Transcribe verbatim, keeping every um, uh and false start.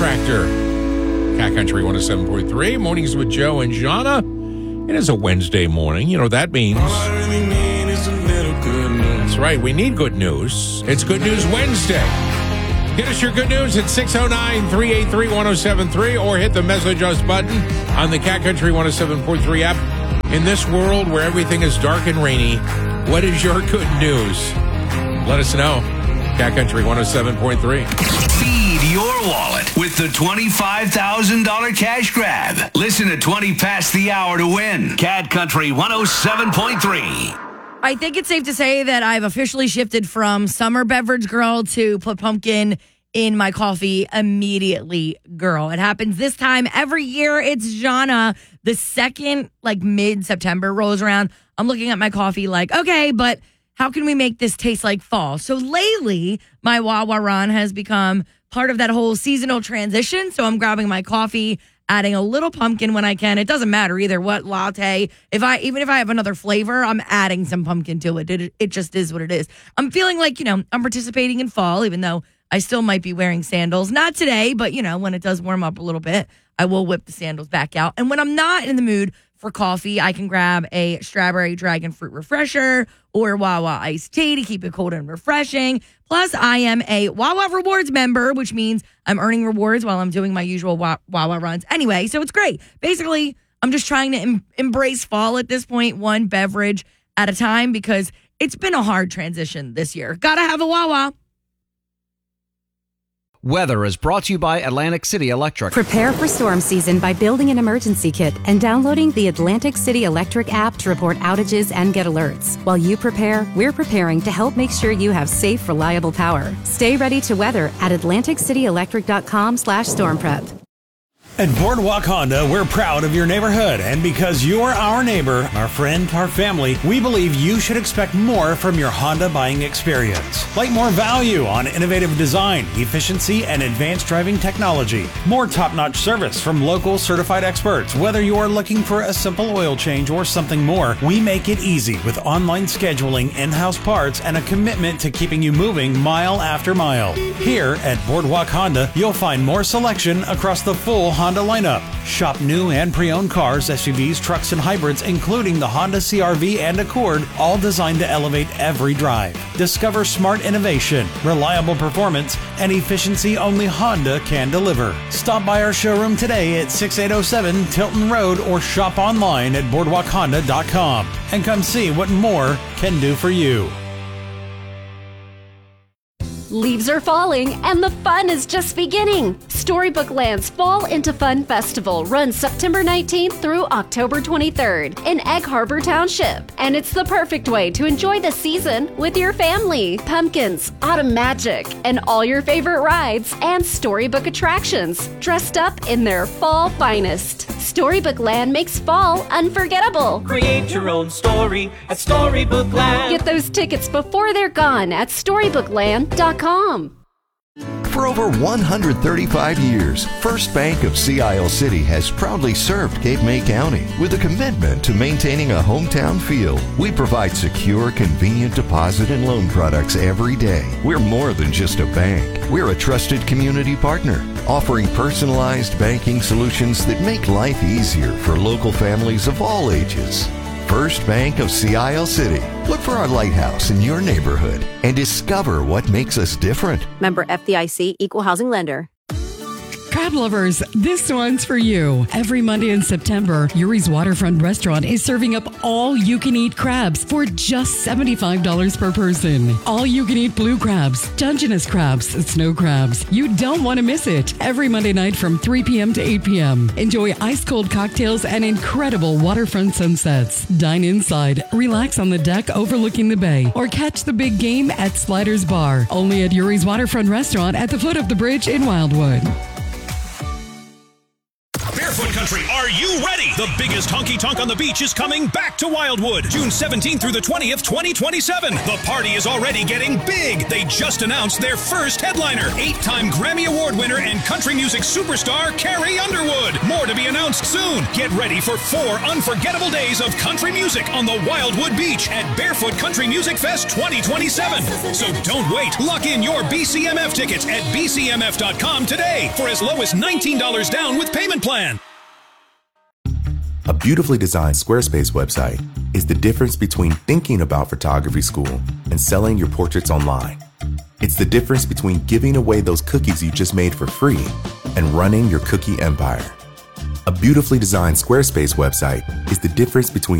Tractor. Cat Country one oh seven point three. Mornings with Joe and Jana. It is a Wednesday morning. You know what that means. All I really need is a little good news. That's right. We need good news. It's Good News Wednesday. Get us your good news at six oh nine, three eight three, one oh seven three or hit the message us button on the Cat Country one oh seven point three app. In this world where everything is dark and rainy, what is your good news? Let us know. Cat Country one oh seven point three. Feed your wallet with the twenty-five thousand dollars cash grab. Listen at twenty past the hour to win. Cat Country one oh seven point three. I think it's safe to say that I've officially shifted from summer beverage girl to put pumpkin in my coffee immediately girl. It happens this time every year. It's Jana. The second, like, mid-September rolls around, I'm looking at my coffee like, okay, but how can we make this taste like fall? So lately, my Wawa run has become part of that whole seasonal transition. So I'm grabbing my coffee, adding a little pumpkin when I can. It doesn't matter either what latte. If I even if I have another flavor, I'm adding some pumpkin to it. It, it just is what it is. I'm feeling like, you know, I'm participating in fall, even though I still might be wearing sandals. Not today, but, you know, when it does warm up a little bit, I will whip the sandals back out. And when I'm not in the mood for coffee, I can grab a strawberry dragon fruit refresher or Wawa iced tea to keep it cold and refreshing. Plus, I am a Wawa Rewards member, which means I'm earning rewards while I'm doing my usual Wawa runs. Anyway, so it's great. Basically, I'm just trying to em- embrace fall at this point, one beverage at a time, because it's been a hard transition this year. Gotta have a Wawa. Weather is brought to you by Atlantic City Electric. Prepare for storm season by building an emergency kit and downloading the Atlantic City Electric app to report outages and get alerts. While you prepare, we're preparing to help make sure you have safe, reliable power. Stay ready to weather at atlantic city electric dot com slash storm prep. At Boardwalk Honda, we're proud of your neighborhood, and because you're our neighbor, our friend, our family, we believe you should expect more from your Honda buying experience. Like more value on innovative design, efficiency, and advanced driving technology. More top-notch service from local certified experts. Whether you're looking for a simple oil change or something more, we make it easy with online scheduling, in-house parts, and a commitment to keeping you moving mile after mile. Here at Boardwalk Honda, you'll find more selection across the full Honda lineup. Shop new and pre-owned cars, S U Vs, trucks, and hybrids, including the Honda C R V and Accord, all designed to elevate every drive. Discover smart innovation, reliable performance, and efficiency only Honda can deliver. Stop by our showroom today at sixty-eight oh seven Tilton Road or shop online at boardwalk honda dot com and come see what more can do for you. Leaves are falling and the fun is just beginning. Storybook Land's Fall into Fun Festival runs September nineteenth through October twenty-third in Egg Harbor Township. And it's the perfect way to enjoy the season with your family. Pumpkins, autumn magic, and all your favorite rides and storybook attractions dressed up in their fall finest. Storybook Land makes fall unforgettable. Create your own story at Storybook Land. Get those tickets before they're gone at storybook land dot com. For over one hundred thirty-five years, First Bank of Sea Isle City has proudly served Cape May County with a commitment to maintaining a hometown feel. We provide secure, convenient deposit and loan products every day. We're more than just a bank. We're a trusted community partner, offering personalized banking solutions that make life easier for local families of all ages. First Bank of Sea Isle City. Look for our lighthouse in your neighborhood and discover what makes us different. Member F D I C, Equal Housing Lender. Crab lovers, this one's for you. Every Monday in September, Yuri's Waterfront Restaurant is serving up all-you-can-eat crabs for just seventy-five dollars per person. All-you-can-eat blue crabs, Dungeness crabs, snow crabs. You don't want to miss it. Every Monday night from three p.m. to eight p.m. Enjoy ice-cold cocktails and incredible waterfront sunsets. Dine inside, relax on the deck overlooking the bay, or catch the big game at Sliders Bar. Only at Yuri's Waterfront Restaurant at the foot of the bridge in Wildwood. Barefoot Country R Are you ready? The biggest honky tonk on the beach is coming back to Wildwood, June seventeenth through the twentieth, twenty twenty-seven. The party is already getting big. They just announced their first headliner, eight-time Grammy Award winner and country music superstar Carrie Underwood. More to be announced soon. Get ready for four unforgettable days of country music on the Wildwood Beach at Barefoot Country Music Fest twenty twenty-seven. So don't wait. Lock in your B C M F tickets at b c m f dot com today for as low as nineteen dollars down with payment plan. A beautifully designed Squarespace website is the difference between thinking about photography school and selling your portraits online. It's the difference between giving away those cookies you just made for free and running your cookie empire. A beautifully designed Squarespace website is the difference between